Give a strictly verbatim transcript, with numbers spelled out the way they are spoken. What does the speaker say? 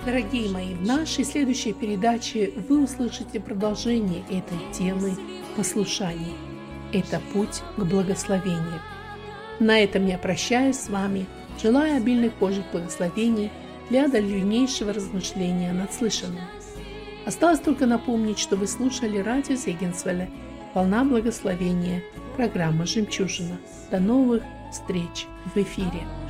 Дорогие мои, в нашей следующей передаче вы услышите продолжение этой темы послушания. Это путь к благословению. На этом я прощаюсь с вами, желая обильных Божьих благословений для дальнейшего размышления над слышанным. Осталось только напомнить, что вы слушали радио Зегенсвелля «Волна благословения», программа «Жемчужина». До новых встреч в эфире.